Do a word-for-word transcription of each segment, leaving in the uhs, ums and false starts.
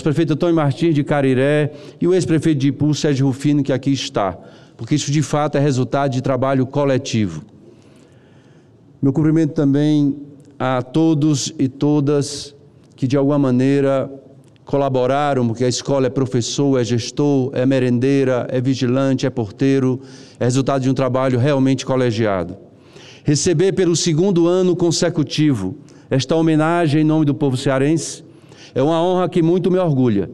ex-prefeito Antônio Martins de Cariré e o ex-prefeito de Ipu, Sérgio Rufino, que aqui está, porque isso de fato é resultado de trabalho coletivo. Meu cumprimento também a todos e todas que de alguma maneira colaboraram, porque a escola é professor, é gestor, é merendeira, é vigilante, é porteiro, é resultado de um trabalho realmente colegiado. Receber pelo segundo ano consecutivo esta homenagem em nome do povo cearense é uma honra que muito me orgulha.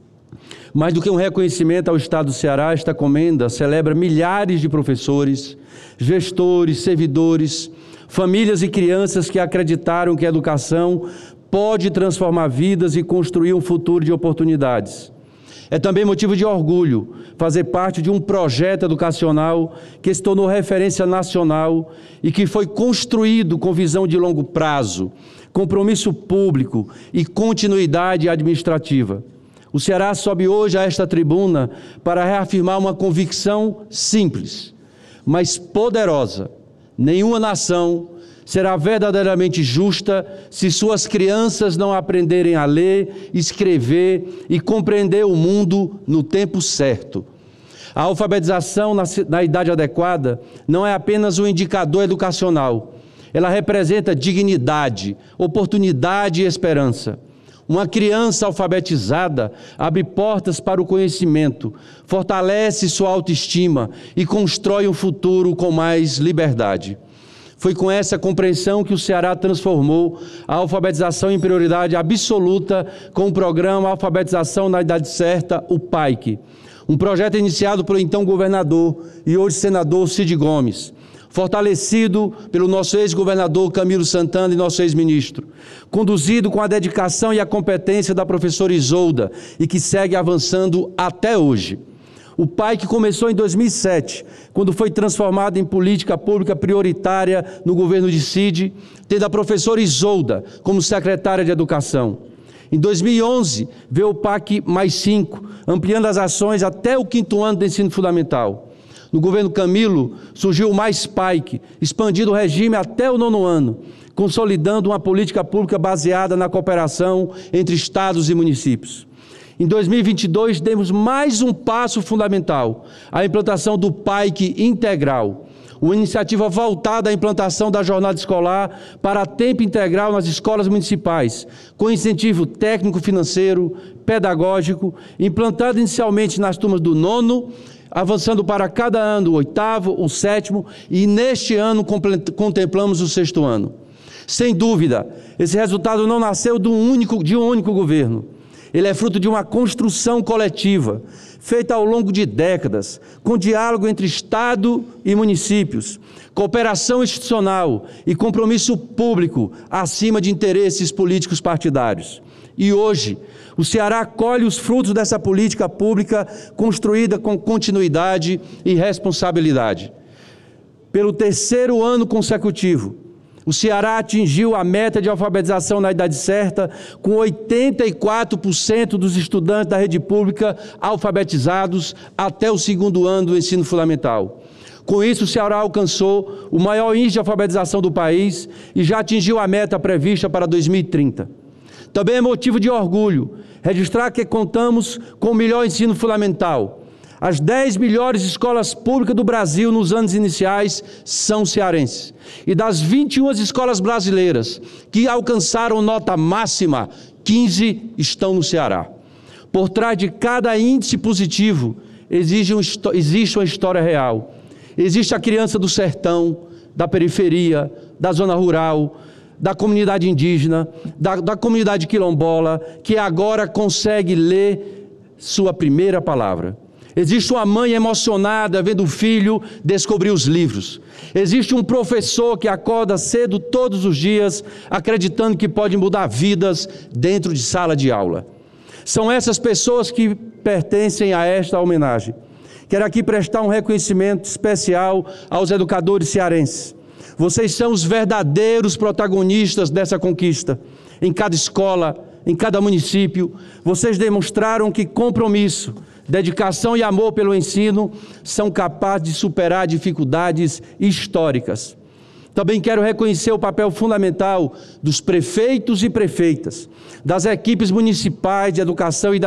Mais do que um reconhecimento ao Estado do Ceará, esta comenda celebra milhares de professores, gestores, servidores, famílias e crianças que acreditaram que a educação pode transformar vidas e construir um futuro de oportunidades. É também motivo de orgulho fazer parte de um projeto educacional que se tornou referência nacional e que foi construído com visão de longo prazo, compromisso público e continuidade administrativa. O Ceará sobe hoje a esta tribuna para reafirmar uma convicção simples, mas poderosa. Nenhuma nação será verdadeiramente justa se suas crianças não aprenderem a ler, escrever e compreender o mundo no tempo certo. A alfabetização na, na idade adequada não é apenas um indicador educacional. Ela representa dignidade, oportunidade e esperança. Uma criança alfabetizada abre portas para o conhecimento, fortalece sua autoestima e constrói um futuro com mais liberdade. Foi com essa compreensão que o Ceará transformou a alfabetização em prioridade absoluta com o programa Alfabetização na Idade Certa, o P A I C, um projeto iniciado pelo então governador e hoje senador Cid Gomes, fortalecido pelo nosso ex-governador Camilo Santana e nosso ex-ministro, conduzido com a dedicação e a competência da professora Isolda e que segue avançando até hoje. O P A I C começou em dois mil e sete, quando foi transformado em política pública prioritária no governo de Cid, tendo a professora Isolda como secretária de Educação. Em dois mil e onze, veio o P A C mais cinco, ampliando as ações até o quinto ano do ensino fundamental. No governo Camilo, surgiu o Mais P A I C, expandindo o regime até o nono ano, consolidando uma política pública baseada na cooperação entre estados e municípios. Em dois mil e vinte e dois, demos mais um passo fundamental, a implantação do P A I C integral, uma iniciativa voltada à implantação da jornada escolar para tempo integral nas escolas municipais, com incentivo técnico-financeiro, pedagógico, implantado inicialmente nas turmas do nono, avançando para cada ano o oitavo, o sétimo e neste ano contemplamos o sexto ano. Sem dúvida, esse resultado não nasceu de um único, de um único governo. Ele é fruto de uma construção coletiva, feita ao longo de décadas, com diálogo entre Estado e municípios, cooperação institucional e compromisso público acima de interesses políticos partidários. E hoje, o Ceará colhe os frutos dessa política pública construída com continuidade e responsabilidade. Pelo terceiro ano consecutivo, o Ceará atingiu a meta de alfabetização na idade certa, com oitenta e quatro por cento dos estudantes da rede pública alfabetizados até o segundo ano do ensino fundamental. Com isso, o Ceará alcançou o maior índice de alfabetização do país e já atingiu a meta prevista para dois mil e trinta. Também é motivo de orgulho registrar que contamos com o melhor ensino fundamental. As dez melhores escolas públicas do Brasil nos anos iniciais são cearenses. E das vinte e uma escolas brasileiras que alcançaram nota máxima, quinze estão no Ceará. Por trás de cada índice positivo existe, um, existe uma história real. Existe a criança do sertão, da periferia, da zona rural, da comunidade indígena, da, da comunidade quilombola, que agora consegue ler sua primeira palavra. Existe uma mãe emocionada vendo o filho descobrir os livros. Existe um professor que acorda cedo todos os dias, acreditando que pode mudar vidas dentro de sala de aula. São essas pessoas que pertencem a esta homenagem. Quero aqui prestar um reconhecimento especial aos educadores cearenses. Vocês são os verdadeiros protagonistas dessa conquista. Em cada escola, em cada município, vocês demonstraram que compromisso, dedicação e amor pelo ensino são capazes de superar dificuldades históricas. Também quero reconhecer o papel fundamental dos prefeitos e prefeitas, das equipes municipais de educação e da